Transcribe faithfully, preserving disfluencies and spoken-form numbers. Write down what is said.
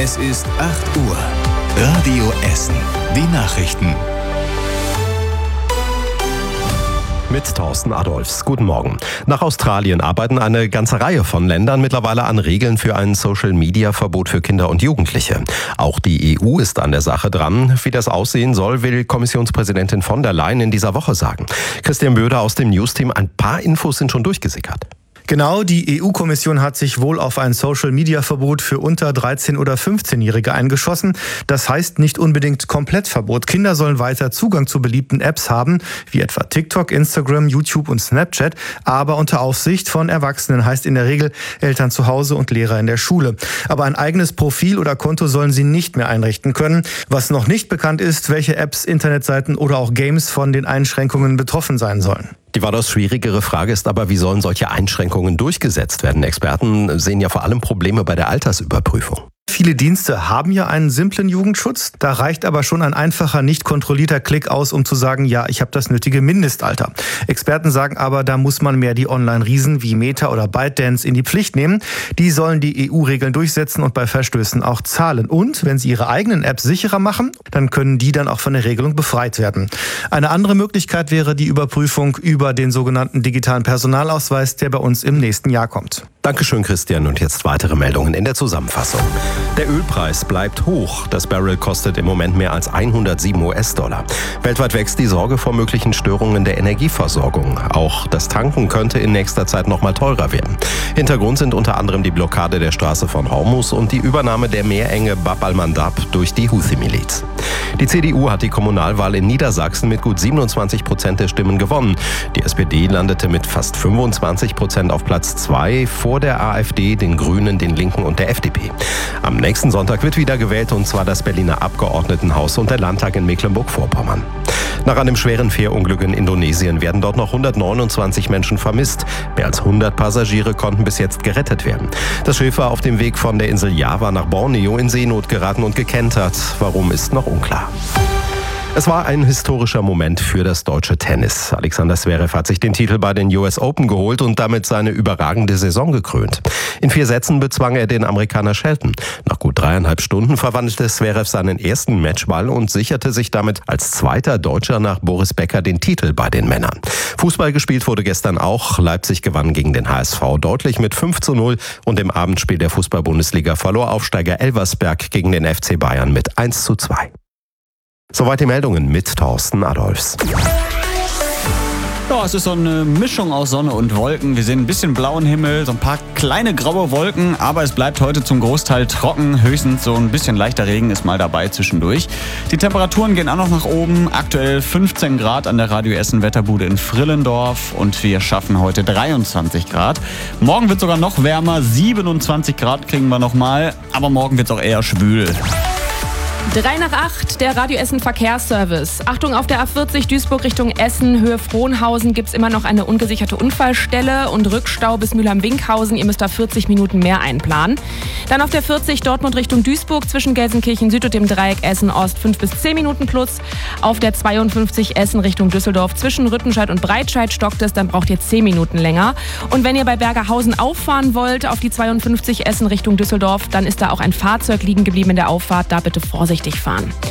Es ist acht Uhr. Radio Essen. Die Nachrichten. Mit Thorsten Adolfs. Guten Morgen. Nach Australien arbeiten eine ganze Reihe von Ländern mittlerweile an Regeln für ein Social-Media-Verbot für Kinder und Jugendliche. Auch die E U ist an der Sache dran. Wie das aussehen soll, will Kommissionspräsidentin von der Leyen in dieser Woche sagen. Christian Böder aus dem Newsteam. Ein paar Infos sind schon durchgesickert. Genau, die E U-Kommission hat sich wohl auf ein Social-Media-Verbot für unter dreizehn- oder fünfzehnjährige eingeschossen. Das heißt nicht unbedingt Komplettverbot. Kinder sollen weiter Zugang zu beliebten Apps haben, wie etwa TikTok, Instagram, YouTube und Snapchat, aber unter Aufsicht von Erwachsenen, heißt in der Regel Eltern zu Hause und Lehrer in der Schule. Aber ein eigenes Profil oder Konto sollen sie nicht mehr einrichten können. Was noch nicht bekannt ist, welche Apps, Internetseiten oder auch Games von den Einschränkungen betroffen sein sollen. Die weitaus schwierigere Frage ist aber, wie sollen solche Einschränkungen durchgesetzt werden? Experten sehen ja vor allem Probleme bei der Altersüberprüfung. Viele Dienste haben ja einen simplen Jugendschutz. Da reicht aber schon ein einfacher, nicht kontrollierter Klick aus, um zu sagen, ja, ich habe das nötige Mindestalter. Experten sagen aber, da muss man mehr die Online-Riesen wie Meta oder ByteDance in die Pflicht nehmen. Die sollen die E U-Regeln durchsetzen und bei Verstößen auch zahlen. Und wenn sie ihre eigenen Apps sicherer machen, dann können die dann auch von der Regelung befreit werden. Eine andere Möglichkeit wäre die Überprüfung über den sogenannten digitalen Personalausweis, der bei uns im nächsten Jahr kommt. Dankeschön, Christian. Und jetzt weitere Meldungen in der Zusammenfassung. Der Ölpreis bleibt hoch. Das Barrel kostet im Moment mehr als hundertsieben US-Dollar. Weltweit wächst die Sorge vor möglichen Störungen der Energieversorgung. Auch das Tanken könnte in nächster Zeit noch mal teurer werden. Hintergrund sind unter anderem die Blockade der Straße von Hormuz und die Übernahme der Meerenge Bab al-Mandab durch die Houthi-Miliz. Die C D U hat die Kommunalwahl in Niedersachsen mit gut siebenundzwanzig Prozent der Stimmen gewonnen. Die S P D landete mit fast fünfundzwanzig Prozent auf Platz zwei, vor der AfD, den Grünen, den Linken und der F D P. Am nächsten Sonntag wird wieder gewählt, und zwar das Berliner Abgeordnetenhaus und der Landtag in Mecklenburg-Vorpommern. Nach einem schweren Fährunglück in Indonesien werden dort noch hundertneunundzwanzig Menschen vermisst. Mehr als hundert Passagiere konnten bis jetzt gerettet werden. Das Schiff war auf dem Weg von der Insel Java nach Borneo in Seenot geraten und gekentert. Warum, ist noch unklar. Es war ein historischer Moment für das deutsche Tennis. Alexander Zverev hat sich den Titel bei den U S Open geholt und damit seine überragende Saison gekrönt. In vier Sätzen bezwang er den Amerikaner Shelton. Nach gut dreieinhalb Stunden verwandelte Zverev seinen ersten Matchball und sicherte sich damit als zweiter Deutscher nach Boris Becker den Titel bei den Männern. Fußball gespielt wurde gestern auch. Leipzig gewann gegen den H S V deutlich mit fünf zu null und im Abendspiel der Fußball-Bundesliga verlor Aufsteiger Elversberg gegen den F C Bayern mit eins zu zwei. Soweit die Meldungen mit Thorsten Adolfs. Ja, es ist so eine Mischung aus Sonne und Wolken. Wir sehen ein bisschen blauen Himmel, so ein paar kleine graue Wolken, aber es bleibt heute zum Großteil trocken. Höchstens so ein bisschen leichter Regen ist mal dabei zwischendurch. Die Temperaturen gehen auch noch nach oben. Aktuell fünfzehn Grad an der Radio Essen Wetterbude in Frillendorf und wir schaffen heute dreiundzwanzig Grad. Morgen wird sogar noch wärmer, siebenundzwanzig Grad kriegen wir noch mal, aber morgen wird es auch eher schwül. Drei nach acht, der Radio Essen Verkehrsservice. Achtung, auf der A vierzig Duisburg Richtung Essen, Höhe Frohnhausen gibt es immer noch eine ungesicherte Unfallstelle und Rückstau bis Mülheim-Winkhausen. Ihr müsst da vierzig Minuten mehr einplanen. Dann auf der vierzig Dortmund Richtung Duisburg zwischen Gelsenkirchen Süd und dem Dreieck Essen Ost fünf bis zehn Minuten plus. Auf der zweiundfünfzig Essen Richtung Düsseldorf zwischen Rüttenscheid und Breitscheid stockt es, dann braucht ihr zehn Minuten länger. Und wenn ihr bei Bergerhausen auffahren wollt auf die zweiundfünfzig Essen Richtung Düsseldorf, dann ist da auch ein Fahrzeug liegen geblieben in der Auffahrt. Da bitte vorsichtig fahren.